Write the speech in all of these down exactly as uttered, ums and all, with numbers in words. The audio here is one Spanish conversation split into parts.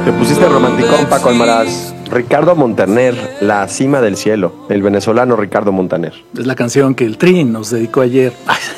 Te pusiste romanticón, Paco Almaraz. Ricardo Montaner, La Cima del Cielo, el venezolano Ricardo Montaner. Es la canción que el Tri nos dedicó ayer.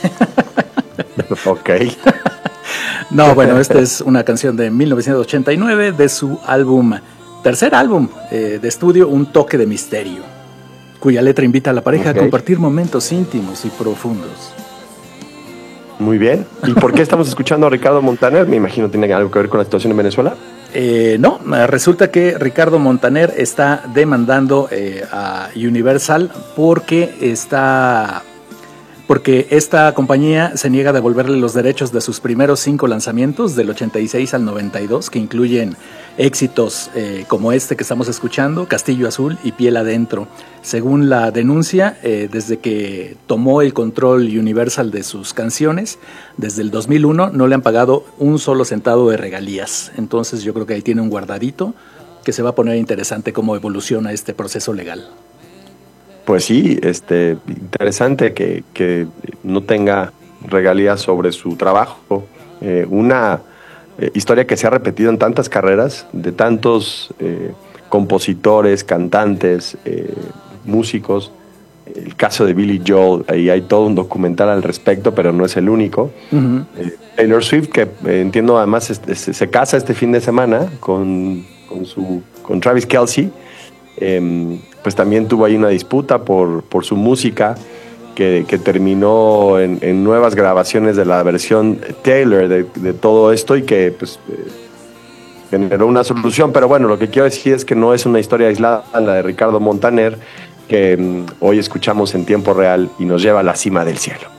Ok. No, bueno, esta es una canción de mil novecientos ochenta y nueve de su álbum, tercer álbum eh, de estudio, Un Toque de Misterio, cuya letra invita a la pareja okay. a compartir momentos íntimos y profundos. Muy bien. ¿Y por qué estamos escuchando a Ricardo Montaner? Me imagino tiene algo que ver con la situación en Venezuela. Eh, no, resulta que Ricardo Montaner está demandando eh, a Universal porque está... porque esta compañía se niega a devolverle los derechos de sus primeros cinco lanzamientos del ochenta y seis al noventa y dos, que incluyen éxitos eh, como este que estamos escuchando, Castillo Azul y Piel Adentro. Según la denuncia, eh, desde que tomó el control Universal de sus canciones, desde el dos mil uno no le han pagado un solo centavo de regalías. Entonces yo creo que ahí tiene un guardadito que se va a poner interesante cómo evoluciona este proceso legal. Pues sí, este, interesante que, que no tenga regalías sobre su trabajo. Eh, una eh, historia que se ha repetido en tantas carreras, de tantos eh, compositores, cantantes, eh, músicos. El caso de Billy Joel, ahí hay todo un documental al respecto, pero no es el único. Uh-huh. Eh, Taylor Swift, que eh, entiendo además este, se casa este fin de semana con, con, su, con Travis Kelce. Eh, pues también tuvo ahí una disputa por, por su música que, que terminó en, en nuevas grabaciones de la versión Taylor de, de todo esto y que pues eh, generó una solución. Pero bueno, lo que quiero decir es que no es una historia aislada la de Ricardo Montaner que um, hoy escuchamos en tiempo real y nos lleva a la cima del cielo.